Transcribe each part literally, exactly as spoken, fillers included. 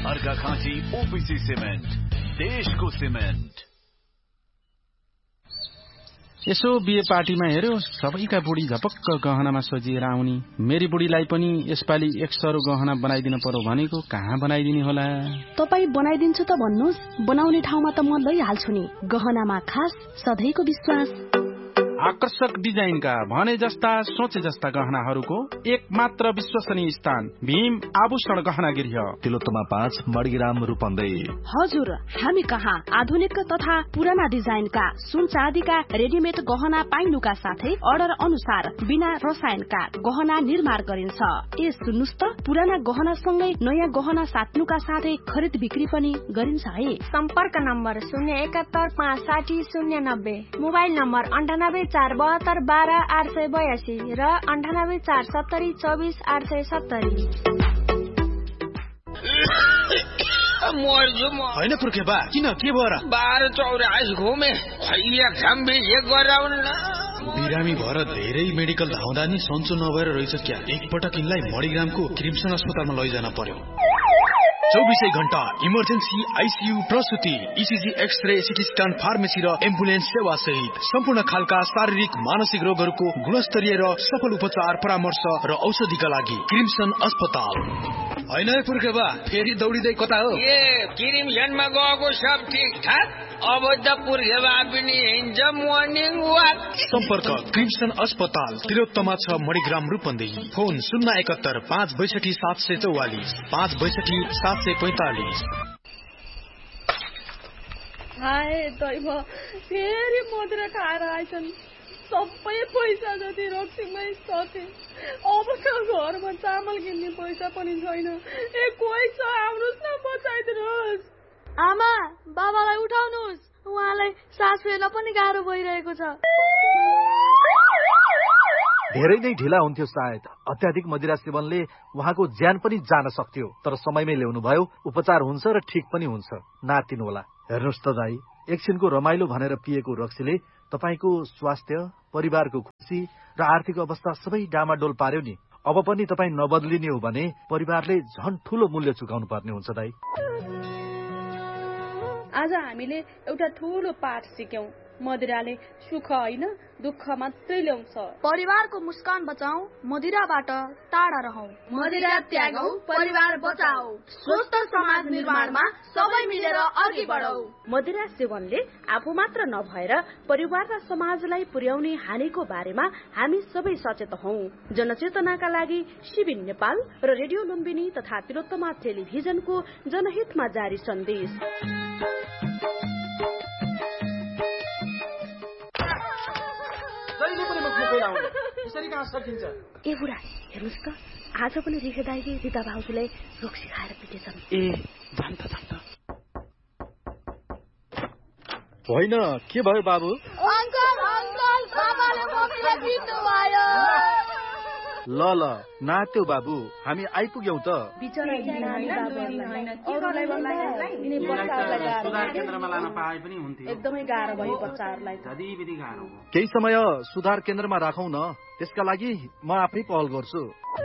Arghakhanchi OPC cement, देशको cement. यसो बिहे पार्टीमा हेर्यो, सबैका बुढी झपक्क गहनामा सजिएर आउनी। मेरी बुढीलाई पनि यसपालि एक सरो गहना बनाइदिन पर्यो भनेको, कहाँ बनाइदिने होला? तपाईँ बनाइदिन्छु त भन्नुहोस्, बनाउने ठाउँमा त म लैहाल्छु नि। गहनामा खास सधैँको विश्वास। आकर्षक डिजाइनका भने जस्ता सोचे जस्ता गहनाहरूको एक मात्र विश्वसनीय स्थान भीम आभूषण गहना गृह, तिलोत्तमा पाँच, मणिग्राम रूपन्दै। हजुर, हामी कहाँ आधुनिक तथा पुराना डिजाइनका सुन चाँदीका रेडिमेड गहना पाइनुका साथै अर्डर अनुसार बिना रसायनका गहना निर्माण गरिन्छ। ए सुन्नुस् त, पुराना गहना सँगै नयाँ गहना साट्नुका साथै खरिद बिक्री पनि गरिन्छ है। सम्पर्क नम्बर शून्य एकात्तर पाँच साठी शून्य नब्बे, मोबाइल नम्बर अन्ठानब्बे चार बहत्तर बाह्र आठ सय बयासी र अन्ठानब्बे चार सत्तरी चौबिस आठ सय सत्तरी। होइन पुर्खे बा, किन के भयो र? बाह्र चौरास घुमे, खैया खाम्बे एक गराउन। बिरामी भएर धेरै मेडिकल धाउँदा नि सन्चो नभएर रहेछ क्या। एकपटक यिनलाई मणिग्रामको क्रिम्सन अस्पतालमा लैजान पर्यो। चौबिसै घण्टा emergency, ICU, प्रसुति, ECG, x-ray, CT scan, pharmacy र एम्बुलेन्स सेवा सहित सम्पूर्ण खालका शारीरिक मानसिक रोगहरूको गुणस्तरीय र सफल उपचार, परामर्श र औषधिका लागि क्रिम्सन अस्पताल। होइन पुर्खे बा, फेरि दौडिँदै कता हो? ए क्रिम्सनमा गएको सब ठिक ठाक, अब त पुर्खे बा पनि हिँड्छ मर्निङ वाक। सम्पर्क क्रिम्सन अस्पताल, तिलोत्तमा छ, मणिग्राम रूपन्देही। फोन शून्य एकात्तर पाँच बैसठी सात सय चौवालिस, पाँच बैसठी सात सय पैंतालिस। हाय दैव, फेरि मदिरा खाएर आइछन्। सबै पैसा जति रक्सीमै सके। अब त घरमा चामल किन्ने पैसा पनि छैन। ए कोही छ, आउनुहोस् न, बचाइदिनुहोस्। आमा, बाबालाई उठाउनुहोस्, उहाँलाई सास फेर्न पनि गाह्रो भइरहेको छ। धेरै नै ढिला हुन्थ्यो सायद। अत्याधिक मदिरा सेवनले उहाँको ज्यान पनि जान सक्थ्यो, तर समयमै ल्याउनु भयो, उपचार हुन्छ र ठिक पनि हुन्छ। नातिनु होला। हेर्नुहोस् त दाई, एकछिनको रमाइलो भनेर पिएको रक्सीले तपाईको स्वास्थ्य, परिवारको खुसी र आर्थिक अवस्था सबै डामाडोल पार्यो नि। अब पनि तपाईँ नबदलिने हो भने परिवारले झन् ठूलो मूल्य चुकाउनु पर्ने हुन्छ दाई। आज हामीले एउटा ठूलो पाठ सिक्यौं। मदिराले सुख होइन, दुःख मात्रै ल्याउँछ। परिवारको मुस्कान बचाऊ, मदिराबाट टाढा रहौ। मदिरा त्यागौ, परिवार बचाऊ। स्वस्थ समाज निर्माणमा सबै मिलेर अघि बढौ। मदिरा सेवनले आफू मात्र नभएर परिवार र समाजलाई पुर्याउने हानिको बारेमा हामी सबै सचेत हौं। जनचेतनाका लागि शिविर नेपाल र रेडियो लुम्बिनी तथा तिलोत्तमा टेलिभिजनको जनहितमा जारी सन्देश। ए बुढा, हेर्नुहोस् त, आज पनि रिखे दाइले रिता भाउजूलाई रक्सी खाएर पिटेछन्। ए जान त जान त। होइन, के भयो बाबु? अङ्कल अङ्कल, बाबाले मम्मीलाई पिट्नु भयो। ल ल नात्यो बाबु, हामी आइपुग्यौं त। केन्द्रमा लान पाए पनि हुन्थ्यो। एकदमै गाह्रो भयो बच्चाहरूलाई। केही समय सुधार केन्द्रमा राखौं न, त्यसका लागि म आफै पहल गर्छु।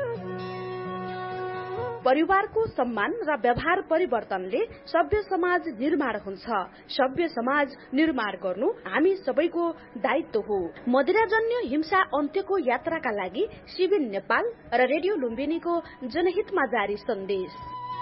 परिवारको सम्मान र व्यवहार परिवर्तनले सभ्य समाज निर्माण हुन्छ। सभ्य समाज निर्माण गर्नु हामी सबैको दायित्व हो। मदिराजन्य हिंसा अन्त्यको यात्राका लागि शिविर नेपाल र रेडियो लुम्बिनीको जनहितमा जारी सन्देश।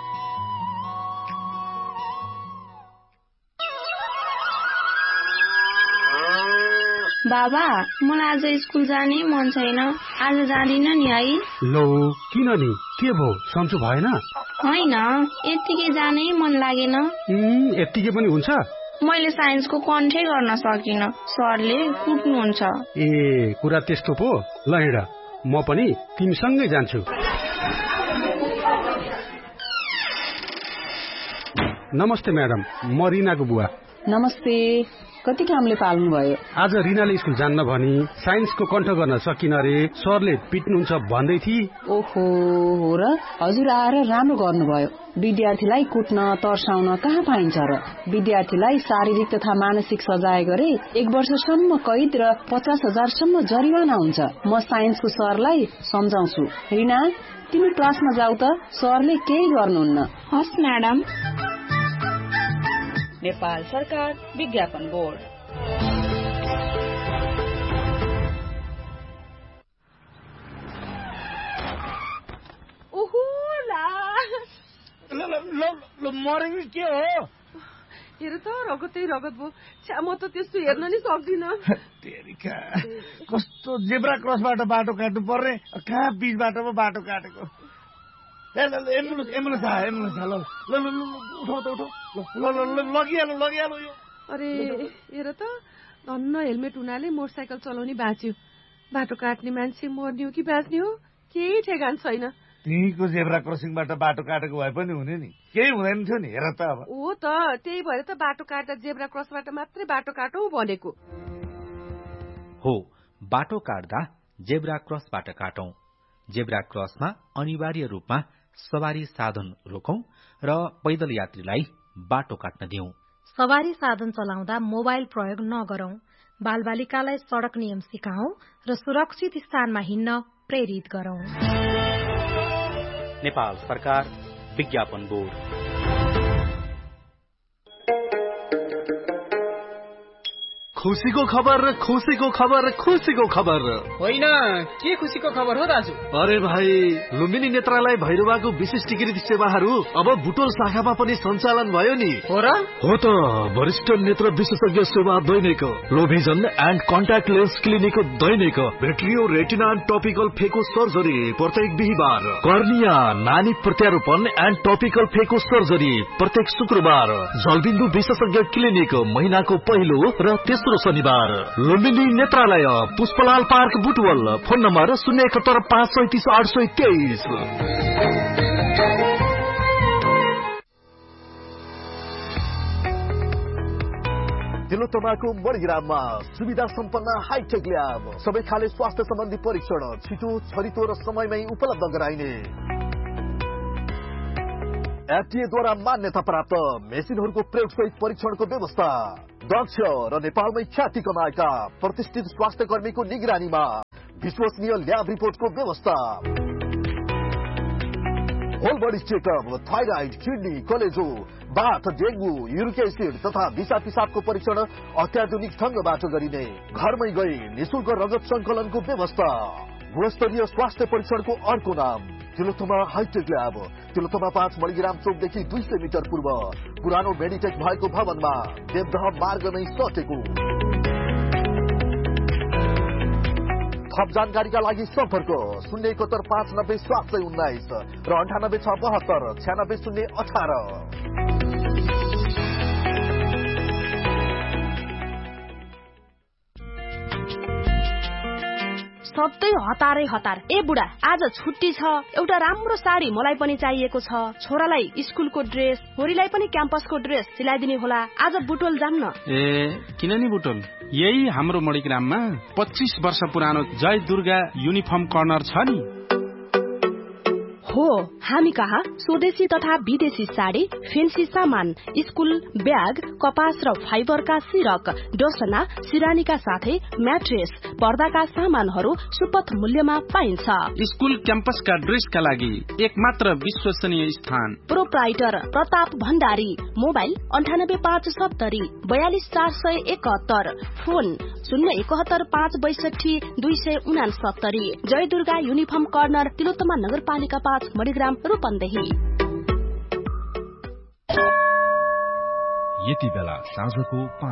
बाबा, मलाई आज स्कुल जाने मन छैन, आज जाँदिन नि है। लो, किन नि, के भो, सन्चो भएन? होइन, यत्तिकै जानै मन लागेन। यत्तिकै पनि हुन्छ? मैले साइन्सको कन्ठै गर्न सकिन, सरले कुट्नुहुन्छ। ए, कुरा त्यस्तो पो। ल हिँड, म पनि तिमीसँगै जान्छु। नमस्ते म्याडम, म रिनाको बुवा। नमस्ते। कति कामले पाल्नु भयो। आज रिनाले स्कुल जान्न भनी साइन्सको कण्ठ गर्न सकिन रे, सरले पिट्नुहुन्छ भन्दै थिए। ओहो हो र, हजुर आएर राम्रो गर्नुभयो। विद्यार्थीलाई कुट्न तर्साउन कहाँ पाइन्छ र। विद्यार्थीलाई शारीरिक तथा मानसिक सजाय गरे एक वर्षसम्म कैद र पचास हजारसम्म जरिवाना हुन्छ। म साइन्सको सरलाई सम्झाउँछु। रिना तिमी क्लासमा जाऊ त, सरले केही गर्नुहुन्न। हस् म्याडम। नेपाल सरकार विज्ञापन बोर्ड। ओहो ला ल ल ल मरेको के हो? हेर त रगतै रगत भयो। छ्या म त त्यस्तो हेर्न नि सक्दिन। तेरिका कस्तो जेब्रा क्रसबाट बाटो काट्नु पर्ने, कहाँ बीच बाटोमा बाटो काटेको। एम्बुलेन्स एम्बुलेन्स आयो एम्बुलेन्स ल ल ल उठाउ त उठाउ ल ल ल लगिहाल्नु लगिहाल्नु यो। अरे हेर त धन्न हेलमेट हुनाले मोटरसाइकल चलाउने बाँच्यो। बाटो काट्ने मान्छे मर्ने हो कि बाँच्ने हो केही ठेगान छैन। त्यहीको जेब्रा क्रसिङबाट बाटो काटेको भए पनि हुने नि, केही हुँदैन थियो नि। हेर त अब हो त, त्यही भएर त बाटो काट्दा जेब्रा क्रसबाट मात्रै बाटो काटौ भनेको हो। बाटो काट्दा जेब्रा क्रसबाट काटौं। जेब्रा क्रसमा अनिवार्य रूपमा सवारी साधन रोकौं र पैदल यात्रीलाई बाटो काट्न दिउँ। सवारी साधन चलाउँदा मोबाइल प्रयोग नगरौं। बालबालिकालाई सड़क नियम सिकाउँ र सुरक्षित स्थानमा हिँड्न प्रेरित गरौं। नेपाल सरकार विज्ञापन बोर्ड। खुसीको खबर, खुसीको खबर, खुसीको खबर। होइन, के खुसीको खबर हो दाजु? अरे भाइ, लुम्बिनी नेत्रालय भैरवाको विशिष्टीकृत सेवाहरू अब बुटोल शाखामा पनि सञ्चालन भयो नि। हो र? हो त, वरिष्ठ नेत्र विशेषज्ञ सेवा दैनिक, लोभिजन and contact lens clinic Dainik, भेट्रियो retina and topical फेको सर्जरी प्रत्येक बिहिबार, कर्निया नानी प्रत्यारोपण एन्ड टपिकल फेको सर्जरी प्रत्येक शुक्रबार, जलबिन्दु विशेषज्ञ क्लिनिक महिनाको पहिलो र तेस्रो शनिबार, लुम्बिनी नेत्रालय Pushpalal park Butwal, phone number शून्य एकहत्तर पाँच सैतिस आठ सय तेइस। तिलोत्तमाको मणिग्राममा सुविधा सम्पन्न हाइटेक ल्याब, सबै खाले स्वास्थ्य सम्बन्धी परीक्षण छिटो, छरितो र समयमै उपलब्ध गराइने, एफडीएद्वारा मान्यता प्राप्त मेसिनहरूको प्रयोगसहित परीक्षणको व्यवस्था, दक्ष र नेपालमै ख्याति कमाएका प्रतिष्ठित स्वास्थ्य कर्मीको निगरानीमा विश्वसनीय ल्याब रिपोर्टको व्यवस्था, whole body checkup, thyroid, kidney, कलेजो, बाथ, डेंगू, युरिक एसिड तथा विषा पिसाबको परीक्षण अत्याधुनिक ढंगबाट गरिने, घरमै गई निशुल्क रगत संकलनको व्यवस्था, गुणस्तरीय स्वास्थ्य परीक्षणको अर्को नाम तिलोत्तमा हाइटेक ल्याब, तिलोत्तमा पाँच मणिग्राम चोकदेखि दुई सय मिटर पूर्व पुरानो मेडिटेक भएको भवनमा देवदह मार्ग नै सटेको। थप जानकारीका लागि सम्पर्क शून्य एकहत्तर पाँच नब्बे सात सय उन्नाइस र अन्ठानब्बे छ बहत्तर छ्यानब्बे शून्य अठार। सबै हतारै हतार। ए बुढा, आज छुट्टी छ, एउटा राम्रो साडी मलाई पनि चाहिएको छ। छोरालाई स्कुलको ड्रेस, छोरीलाई पनि क्याम्पसको ड्रेस सिलाइदिने होला। आज बुटोल जाम न। ए किन नि बुटोल, यही हाम्रो मणिग्राममा पच्चीस वर्ष पुरानो जय दुर्गा युनिफर्म कर्नर छ नि। हो, हामी कहाँ स्वदेशी तथा विदेशी साडी, फेन्सी सामान, स्कुल ब्याग, कपास र फाइबरका सिरक, डोसना, सिरानीका साथै म्याट्रेस, पर्दाका सामानहरू सुपथ मूल्यमा पाइन्छ। स्कुल क्याम्पसका ड्रेसका लागि एक मात्र विश्वसनीय स्थान, प्रोप्राइटर प्रताप भण्डारी। मोबाइल अन्ठानब्बे पाँच सत्तरी बयालिस चार सय एकहत्तर, फोन शून्य एकहत्तर पाँच बैसठी दुई सय उनासत्तरी। जय दुर्गा युनिफर्म कर्नर, तिलोत्तमा नगरपालिका पाँच, मणिग्राम, रूपन्देही। यति बेला साँझको